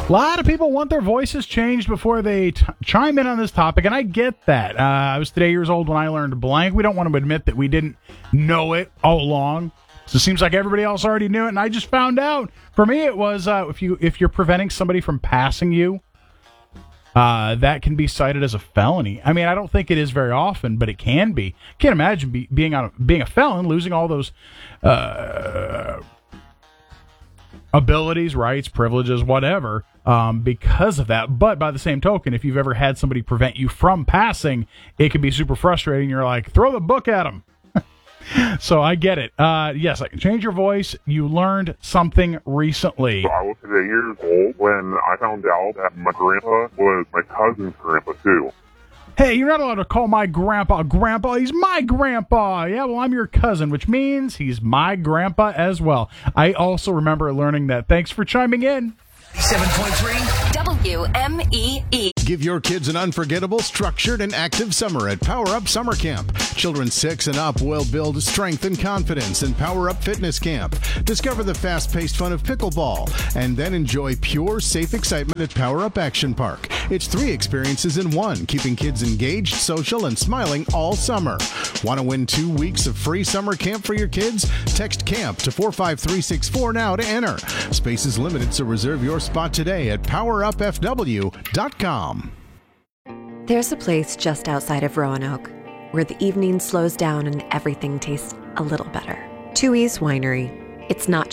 A lot of people want their voices changed before they chime in on this topic, and I get that. I was today years old when I learned blank. We don't want to admit that we didn't know it all along. So it seems like everybody else already knew it, and I just found out. For me, it was if you're preventing somebody from passing you, that can be cited as a felony. I mean, I don't think it is very often, but it can be. Can't imagine being a felon, losing all those abilities, rights, privileges, whatever, because of that. But by the same token, if you've ever had somebody prevent you from passing, it can be super frustrating. You're like, throw the book at them. So I get it. Yes, I can change your voice. You learned something recently. So I was 8 years old when I found out that my grandpa was my cousin's grandpa, too. Hey, you're not allowed to call my grandpa grandpa. He's my grandpa. Yeah, well, I'm your cousin, which means he's my grandpa as well. I also remember learning that. Thanks for chiming in. 7.3 WMEE. Give your kids an unforgettable, structured, and active summer at Power Up Summer Camp. Children 6 and up will build strength and confidence in Power Up Fitness Camp. Discover the fast-paced fun of pickleball, and then enjoy pure, safe excitement at Power Up Action Park. It's 3 experiences in one, keeping kids engaged, social, and smiling all summer. Want to win 2 weeks of free summer camp for your kids? Text CAMP to 45364 now to enter. Space is limited, so reserve your spot today at powerupfw.com. There's a place just outside of Roanoke where the evening slows down and everything tastes a little better. Twoey's Winery. It's not